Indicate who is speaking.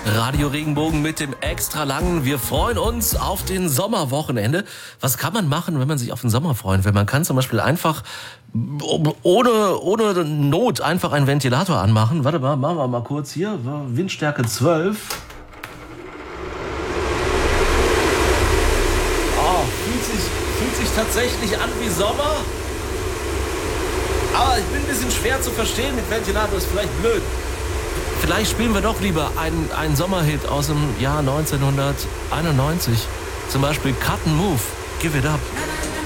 Speaker 1: Radio Regenbogen mit dem extra langen. Wir freuen uns auf den Sommerwochenende. Was kann man machen, wenn man sich auf den Sommer freuen will? Man kann zum Beispiel einfach ohne Not einfach einen Ventilator anmachen. Warte mal, machen wir mal kurz hier. Windstärke 12. Oh, fühlt sich tatsächlich an wie Sommer. Aber ich bin ein bisschen schwer zu verstehen mit Ventilator, ist vielleicht blöd. Vielleicht spielen wir doch lieber einen Sommerhit aus dem Jahr 1991. Zum Beispiel Cut and Move. Give it up.